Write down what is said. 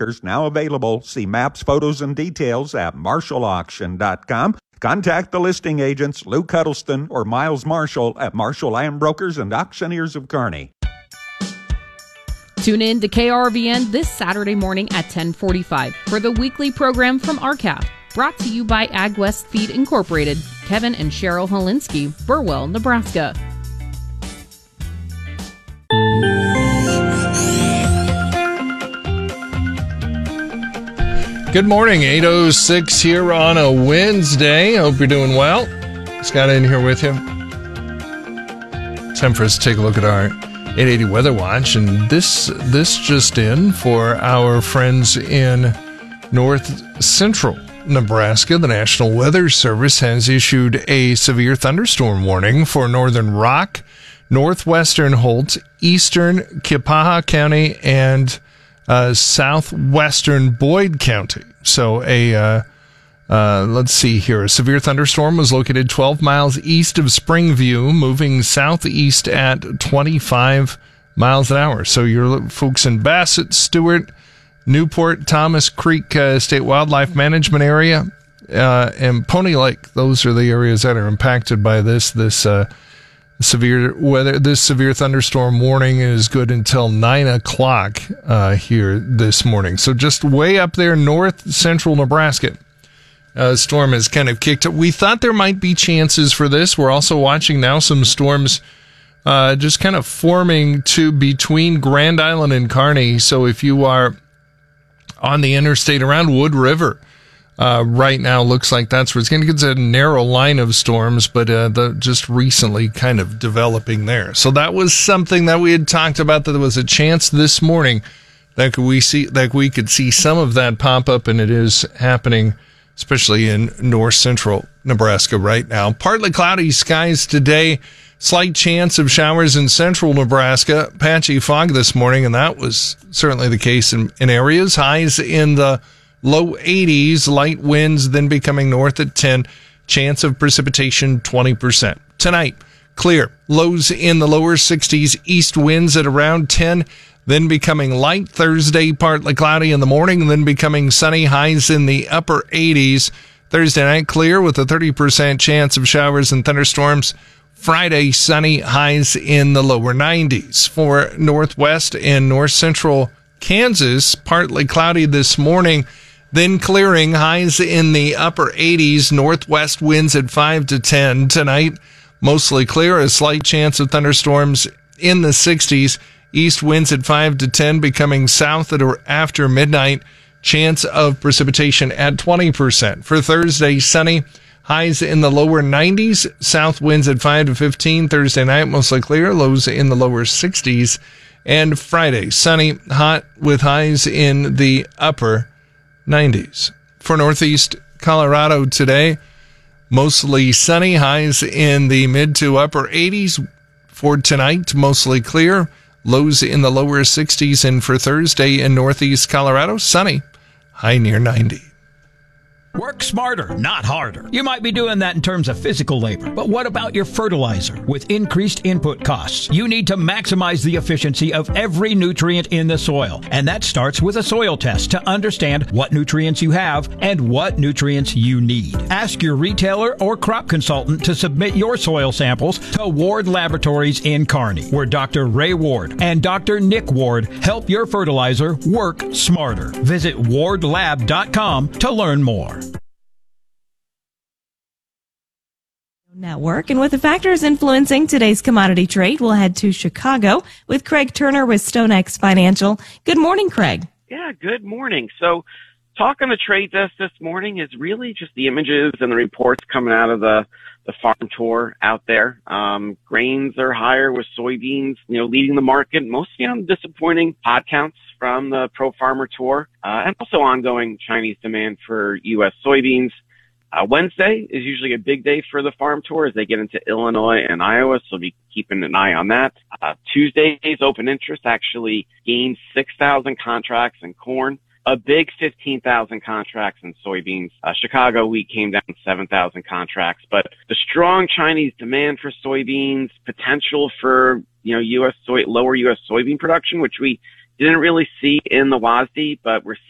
acres now available. See maps, photos, and details at marshallauction.com. Contact the listing agents Lou Cuddleston or Miles Marshall at Marshall Land Brokers and Auctioneers of Kearney. Tune in to KRVN this Saturday morning at 10:45 for the weekly program from RCAF, brought to you by AgWest Feed Incorporated. Kevin and Cheryl Holinsky, Burwell, Nebraska. Good morning, 8:06 here on a Wednesday. Hope you're doing well. Scott in here with you. Time for us to take a look at our 880 Weather Watch, and this just in for our friends in north central Nebraska. The National Weather Service has issued a severe thunderstorm warning for northern Rock, northwestern Holt, eastern Kipaha County, and southwestern Boyd County. So let's see here. A severe thunderstorm was located 12 miles east of Springview, moving southeast at 25 miles an hour. So your folks in Bassett, Stewart, Newport, Thomas Creek State Wildlife Management Area, and Pony Lake, those are the areas that are impacted by this severe weather. This severe thunderstorm warning is good until 9 o'clock here this morning. So just way up there, north central Nebraska. Storm has kind of kicked up. We thought there might be chances for this. We're also watching now some storms just kind of forming between Grand Island and Kearney. So if you are on the interstate around Wood River, right now looks like that's where it's going to get a narrow line of storms, but just recently kind of developing there. So that was something that we had talked about, that there was a chance this morning that we could see some of that pop up, and it is happening, especially in north central Nebraska right now. Partly cloudy skies today. Slight chance of showers in central Nebraska. Patchy fog this morning, and that was certainly the case in areas. Highs in the low 80s, light winds then becoming north at 10. Chance of precipitation 20%. Tonight, clear. Lows in the lower 60s, east winds at around 10, then becoming light. Thursday, partly cloudy in the morning, then becoming sunny. Highs in the upper 80s. Thursday night, clear with a 30% chance of showers and thunderstorms. Friday, sunny. Highs in the lower 90s. For northwest and north central Kansas, partly cloudy this morning, then clearing. Highs in the upper 80s. Northwest winds at 5 to 10. Tonight, mostly clear. A slight chance of thunderstorms in the 60s. East winds at 5 to 10, becoming south at or after midnight. Chance of precipitation at 20%. For Thursday, sunny. Highs in the lower 90s. South winds at 5 to 15. Thursday night, mostly clear. Lows in the lower 60s. And Friday, sunny, hot with highs in the upper 90s. For northeast Colorado today, mostly sunny. Highs in the mid to upper 80s. For tonight, mostly clear. Lows in the lower 60s. And for Thursday in northeast Colorado, sunny. High near 90. Work smarter, not harder. You might be doing that in terms of physical labor, but what about your fertilizer? With increased input costs, you need to maximize the efficiency of every nutrient in the soil. And that starts with a soil test to understand what nutrients you have and what nutrients you need. Ask your retailer or crop consultant to submit your soil samples to Ward Laboratories in Kearney, where Dr. Ray Ward and Dr. Nick Ward help your fertilizer work smarter. Visit wardlab.com to learn more. Network. And with the factors influencing today's commodity trade, we'll head to Chicago with Craig Turner with StoneX Financial. Good morning, Craig. Yeah, good morning. So talk on the trade desk this morning is really just the images and the reports coming out of the farm tour out there. Grains are higher with soybeans, leading the market, mostly on disappointing pod counts from the Pro Farmer Tour, and also ongoing Chinese demand for U.S. soybeans. Wednesday is usually a big day for the farm tour as they get into Illinois and Iowa, so be keeping an eye on that. Tuesday's open interest actually gained 6,000 contracts in corn, a big 15,000 contracts in soybeans. Chicago wheat came down 7,000 contracts, but the strong Chinese demand for soybeans, potential for, lower U.S. soybean production, which we didn't really see in the WASDE, but we're